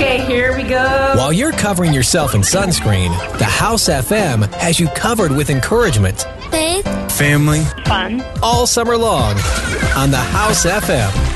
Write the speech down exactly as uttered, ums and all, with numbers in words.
Okay, here we go. While you're covering yourself in sunscreen, the House F M has you covered with encouragement, Faith, family, Fun. all summer long on the House F M.